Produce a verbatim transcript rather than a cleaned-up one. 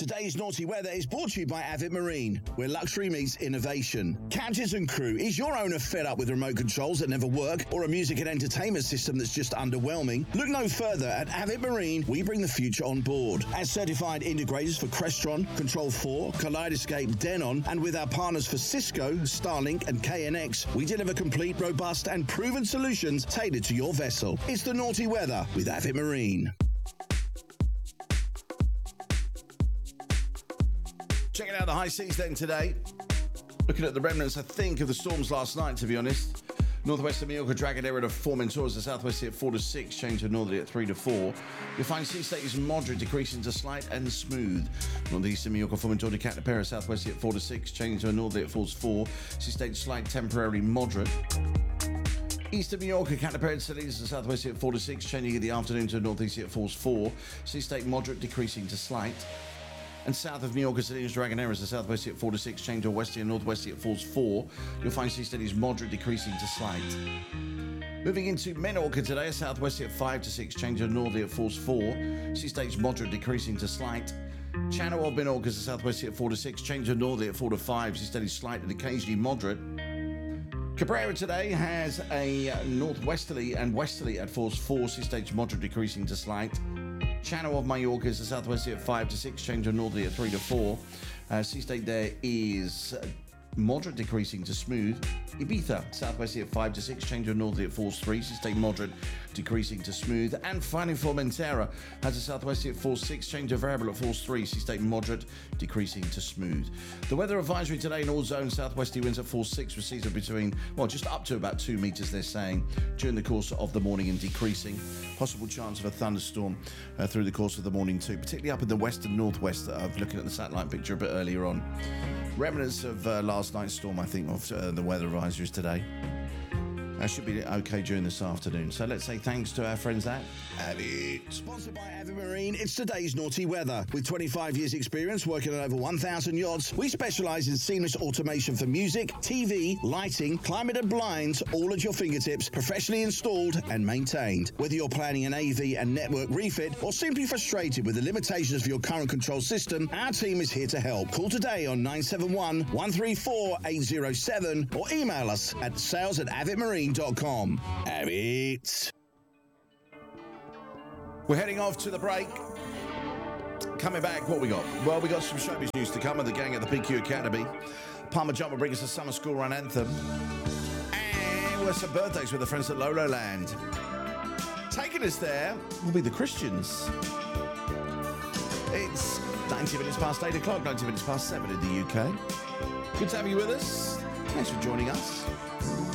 Today's naughty weather is brought to you by Avid Marine, where luxury meets innovation. Captains and crew, is your owner fed up with remote controls that never work or a music and entertainment system that's just underwhelming? Look no further. At Avid Marine, we bring the future on board. As certified integrators for Crestron, Control four, Kaleidoscape, Denon, and with our partners for Cisco, Starlink, and K N X, we deliver complete, robust, and proven solutions tailored to your vessel. It's the naughty weather with Avid Marine. Checking out the high seas then today. Looking at the remnants, I think, of the storms last night, to be honest. Northwest of Mallorca, Dragonera to Formentores, the southwest at four to six, change to northerly at three to four. You'll find sea state is moderate, decreasing to slight and smooth. Northeast of Mallorca, Formentore to Catapera, southwest at four to six, change to northerly at falls four. Sea state slight, temporarily moderate. East of Mallorca, Catapera, Salinas, the southwest at four to six, changing in the afternoon to northeast at falls four. Sea state moderate, decreasing to slight. And south of New York, Salinas, Dragoneras, the southwest at four to six, change to westy and northwesty at falls four. You'll find sea steady is moderate, decreasing to slight. Moving into Menorca today, southwest at five to six, change to northerly at falls four. Sea stage moderate, decreasing to slight. Channel of Menorca, the southwest at four to six, change to northerly at four to five, sea steady slight and occasionally moderate. Cabrera today has a northwesterly and westerly at falls four, sea stage moderate, decreasing to slight. Channel of Mallorca is the southwest at five to six, change to northerly at three to four. Uh, sea state there is moderate, decreasing to smooth. Ibiza, southwest at five to six, change to northerly at falls three, sea state moderate, decreasing to smooth. And finally, Formentera has a southwest at falls six, change to variable at falls three, sea state moderate, decreasing to smooth. The weather advisory today in all zones, southwesterly winds at falls six with seas of between, well, just up to about two metres, they're saying, during the course of the morning and decreasing. Possible chance of a thunderstorm uh, through the course of the morning too, particularly up in the west and northwest. uh, of looking at the satellite picture a bit earlier on. Remnants of uh, last night's storm, I think, of uh, the weather advisories today. That should be okay during this afternoon. So let's say thanks to our friends at Avid. Sponsored by Avid Marine, it's today's naughty weather. With twenty-five years experience working on over one thousand yachts, we specialise in seamless automation for music, T V, lighting, climate and blinds, all at your fingertips, professionally installed and maintained. Whether you're planning an A V and network refit or simply frustrated with the limitations of your current control system, our team is here to help. Call today on nine seven one, one three four, eight zero seven or email us at sales at avidmarine dot com. Avid. We're heading off to the break. Coming back, what we got? Well, we got some showbiz news to come with the gang at the P Q Academy. Palmer Jump will bring us a summer school run anthem. And we've got some birthdays with the friends at Lolo Land. Taking us there will be the Christians. It's ninety minutes past eight o'clock, ninety minutes past seven in the U K. Good to have you with us. Thanks for joining us.